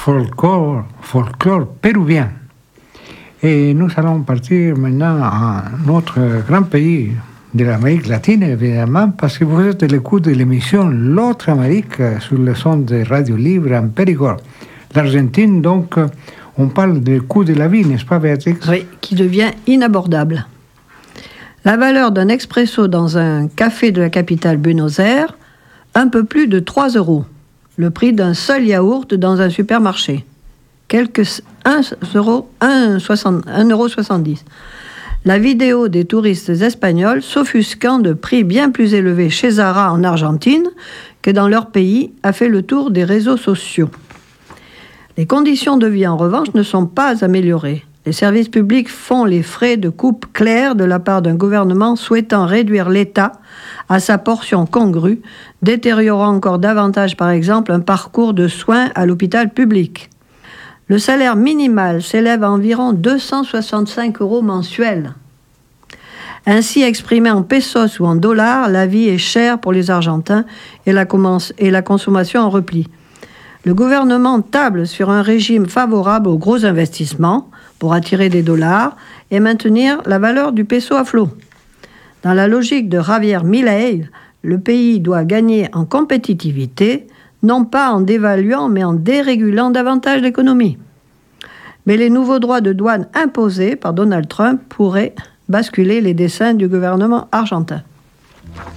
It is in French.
folklore péruvien. Et nous allons partir maintenant à notre grand pays de l'Amérique latine, évidemment, parce que vous êtes à l'écoute de l'émission L'autre Amérique sur le son de Radio Libre en Périgord. L'Argentine, donc, on parle du coût de la vie, n'est-ce pas, Béatrix? Oui, qui devient inabordable. La valeur d'un expresso dans un café de la capitale Buenos Aires, un peu plus de 3 €. Le prix d'un seul yaourt dans un supermarché. Quelques 1,70 €. La vidéo des touristes espagnols s'offusquant de prix bien plus élevés chez Zara en Argentine que dans leur pays a fait le tour des réseaux sociaux. Les conditions de vie, en revanche, ne sont pas améliorées. Les services publics font les frais de coupe claire de la part d'un gouvernement souhaitant réduire l'État à sa portion congrue, détériorant encore davantage, par exemple, un parcours de soins à l'hôpital public. Le salaire minimal s'élève à environ 265 € mensuels. Ainsi exprimé en pesos ou en dollars, la vie est chère pour les Argentins et la consommation en repli. Le gouvernement table sur un régime favorable aux gros investissements pour attirer des dollars et maintenir la valeur du peso à flot. Dans la logique de Javier Milei, le pays doit gagner en compétitivité, non pas en dévaluant, mais en dérégulant davantage l'économie. Mais les nouveaux droits de douane imposés par Donald Trump pourraient basculer les desseins du gouvernement argentin.